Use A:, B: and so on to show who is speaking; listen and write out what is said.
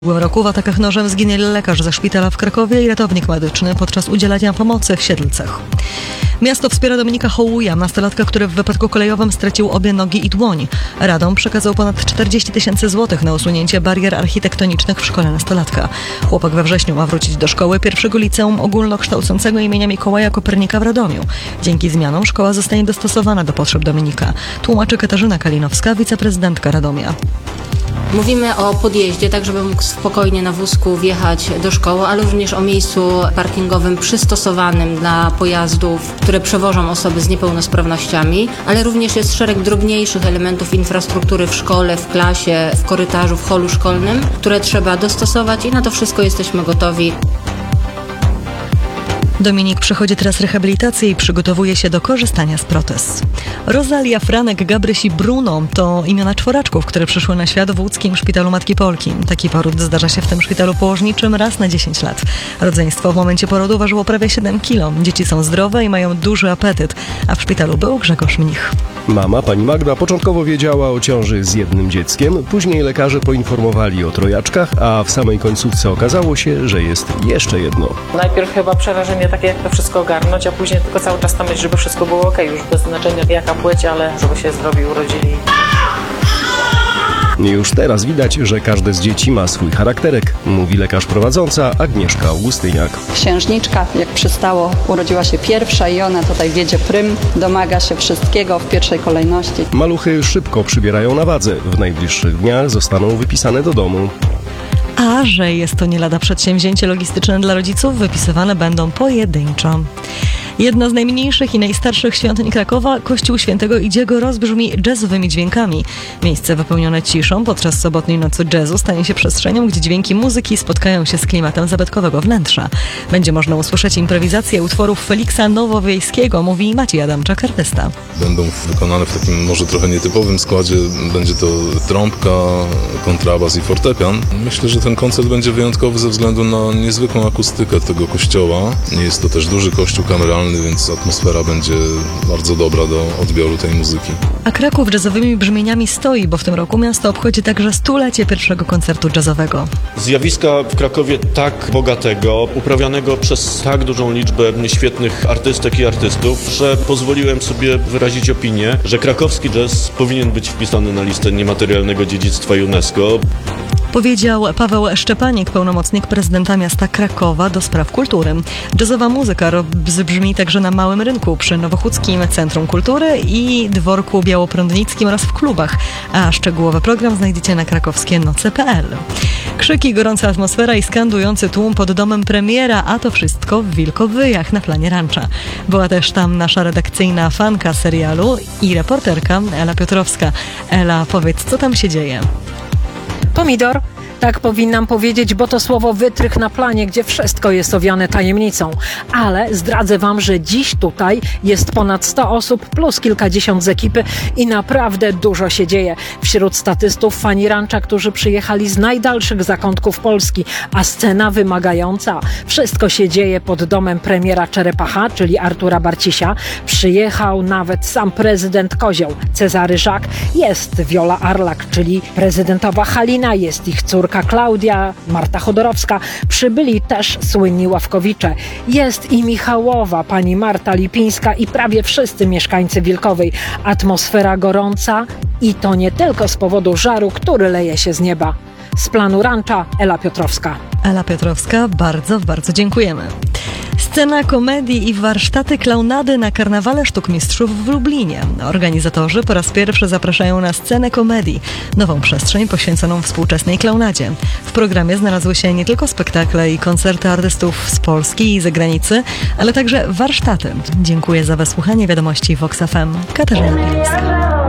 A: W ubiegłym roku w atakach nożem zginęli lekarz ze szpitala w Krakowie i ratownik medyczny podczas udzielania pomocy w Siedlcach. Miasto wspiera Dominika Hołuja, nastolatka, który w wypadku kolejowym stracił obie nogi i dłoń. Radom przekazał ponad 40 000 złotych na usunięcie barier architektonicznych w szkole nastolatka. Chłopak we wrześniu ma wrócić do szkoły pierwszego liceum ogólnokształcącego imienia Mikołaja Kopernika w Radomiu. Dzięki zmianom szkoła zostanie dostosowana do potrzeb Dominika. Tłumaczy Katarzyna Kalinowska, wiceprezydentka Radomia.
B: Mówimy o podjeździe, tak żeby mógł spokojnie na wózku wjechać do szkoły, ale również o miejscu parkingowym przystosowanym dla pojazdów, które przewożą osoby z niepełnosprawnościami, ale również jest szereg drobniejszych elementów infrastruktury w szkole, w klasie, w korytarzu, w holu szkolnym, które trzeba dostosować i na to wszystko jesteśmy gotowi.
A: Dominik przechodzi teraz rehabilitację i przygotowuje się do korzystania z protez. Rosalia, Franek, Gabryś i Bruno to imiona czworaczków, które przyszły na świat w łódzkim szpitalu Matki Polki. Taki poród zdarza się w tym szpitalu położniczym raz na 10 lat. Rodzeństwo w momencie porodu ważyło prawie 7 kg. Dzieci są zdrowe i mają duży apetyt, a w szpitalu był Grzegorz Mnich.
C: Mama, pani Magda, początkowo wiedziała o ciąży z jednym dzieckiem, później lekarze poinformowali o trojaczkach, a w samej końcówce okazało się, że jest jeszcze jedno.
D: Najpierw chyba przerażenie takie, jak to wszystko ogarnąć, a później tylko cały czas tam myśleć, żeby wszystko było okej, już bez znaczenia jaka płeć, ale żeby się zdrowi urodzili.
C: Już teraz widać, że każde z dzieci ma swój charakterek, mówi lekarz prowadząca Agnieszka Augustyniak.
E: Księżniczka, jak przystało, urodziła się pierwsza i ona tutaj wiedzie prym, domaga się wszystkiego w pierwszej kolejności.
C: Maluchy szybko przybierają na wadze, w najbliższych dniach zostaną wypisane do domu.
A: A że jest to nie lada przedsięwzięcie logistyczne dla rodziców, wypisywane będą pojedynczo. Jedna z najmniejszych i najstarszych świątyń Krakowa, Kościół Świętego Idziego, rozbrzmi jazzowymi dźwiękami. Miejsce wypełnione ciszą podczas sobotniej nocy jazzu stanie się przestrzenią, gdzie dźwięki muzyki spotkają się z klimatem zabytkowego wnętrza. Będzie można usłyszeć improwizację utworów Feliksa Nowowiejskiego, mówi Maciej Adamczak, artysta.
F: Będą wykonane w takim może trochę nietypowym składzie. Będzie to trąbka, kontrabas i fortepian. Myślę, że ten koncert będzie wyjątkowy ze względu na niezwykłą akustykę tego kościoła. Jest to też duży kościół kameralny, więc atmosfera będzie bardzo dobra do odbioru tej muzyki.
A: A Kraków jazzowymi brzmieniami stoi, bo w tym roku miasto obchodzi także 100-lecie pierwszego koncertu jazzowego.
G: Zjawiska w Krakowie tak bogatego, uprawianego przez tak dużą liczbę świetnych artystek i artystów, że pozwoliłem sobie wyrazić opinię, że krakowski jazz powinien być wpisany na listę niematerialnego dziedzictwa UNESCO.
A: Powiedział Paweł Szczepanik, pełnomocnik prezydenta miasta Krakowa do spraw kultury. Jazzowa muzyka brzmi także na Małym Rynku przy Nowochódzkim Centrum Kultury i Dworku Białoprądnickim oraz w klubach, a szczegółowy program znajdziecie na krakowskienoce.pl. Krzyki, gorąca atmosfera i skandujący tłum pod domem premiera, a to wszystko w Wilkowyjach na planie Rancza. Była też tam nasza redakcyjna fanka serialu i reporterka Ela Piotrowska. Ela, powiedz, co tam się dzieje?
H: Pomidor? Tak powinnam powiedzieć, bo to słowo wytrych na planie, gdzie wszystko jest owiane tajemnicą. Ale zdradzę wam, że dziś tutaj jest ponad 100 osób plus kilkadziesiąt z ekipy i naprawdę dużo się dzieje. Wśród statystów fani Rancza, którzy przyjechali z najdalszych zakątków Polski, a scena wymagająca. Wszystko się dzieje pod domem premiera Czerepacha, czyli Artura Barcisia. Przyjechał nawet sam prezydent Kozioł, Cezary Żak. Jest Wiola Arlak, czyli prezydentowa Halina, jest ich córka Klaudia, Marta Chodorowska. Przybyli też słynni ławkowicze. Jest i Michałowa, pani Marta Lipińska i prawie wszyscy mieszkańcy Wilkowej. Atmosfera gorąca i to nie tylko z powodu żaru, który leje się z nieba. Z planu Rancza Ela Piotrowska.
A: Ela Piotrowska, bardzo, bardzo dziękujemy. Scena komedii i warsztaty klaunady na Karnawale Sztuk Mistrzów w Lublinie. Organizatorzy po raz pierwszy zapraszają na scenę komedii, nową przestrzeń poświęconą współczesnej klaunadzie. W programie znalazły się nie tylko spektakle i koncerty artystów z Polski i zagranicy, ale także warsztaty. Dziękuję za wysłuchanie wiadomości Vox FM. Katarzyna Pilewska.